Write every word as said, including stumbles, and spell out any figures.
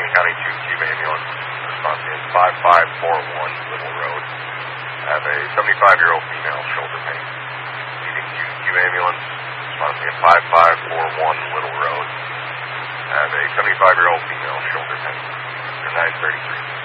County two Cube ambulance, response in five five four one Little Road. I have a seventy-five-year-old female shoulder pain. Leading two Cube ambulance, response in five five four one Little Road. I have a seventy-five-year-old female shoulder pain. nine thirty-three.